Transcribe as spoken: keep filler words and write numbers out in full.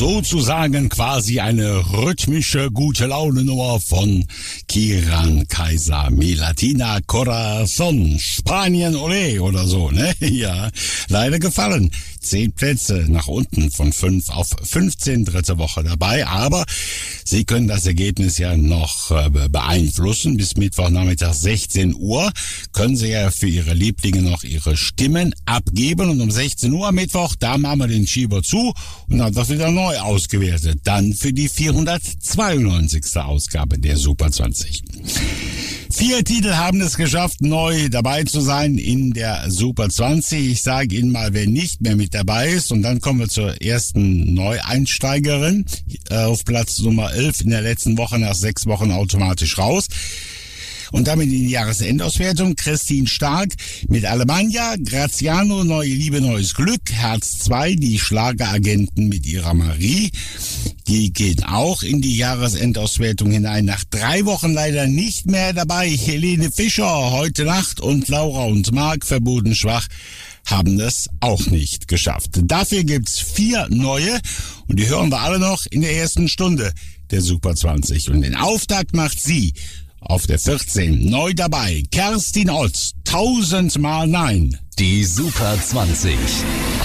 sozusagen quasi eine rhythmische Gute-Laune-Nummer von Kiran Kaiser, Mi Latina Corazon, Spanien Olé oder so, ne? Ja, leider gefallen. Zehn Plätze nach unten von fünf auf fünfzehn, dritte Woche dabei, aber Sie können das Ergebnis ja noch äh, beeinflussen. Bis Mittwochnachmittag sechzehn Uhr können Sie ja für Ihre Lieblinge noch Ihre Stimmen abgeben und um sechzehn Uhr am Mittwoch, da machen wir den Schieber zu und dann wird wieder neu ausgewertet. Dann für die vierhundertzweiundneunzigste Ausgabe der Super zwanzig. Vier Titel haben es geschafft, neu dabei zu sein in der Super zwanzig. Ich sage Ihnen mal, wer nicht mehr mit dabei ist. Und dann kommen wir zur ersten Neueinsteigerin auf Platz Nummer elf in der letzten Woche, nach sechs Wochen automatisch raus. Und damit in die Jahresendauswertung. Christine Stark mit Alemannia, Graziano, Neue Liebe, Neues Glück, Herz zwei, die Schlageragenten mit ihrer Marie. Die gehen auch in die Jahresendauswertung hinein. Nach drei Wochen leider nicht mehr dabei. Helene Fischer, Heute Nacht und Laura und Marc, Verboten schwach, haben das auch nicht geschafft. Dafür gibt's vier neue und die hören wir alle noch in der ersten Stunde der Super zwanzig. Und den Auftakt macht sie auf der vierzehn, neu dabei, Kerstin Ott, tausendmal nein. Die Super zwanzig.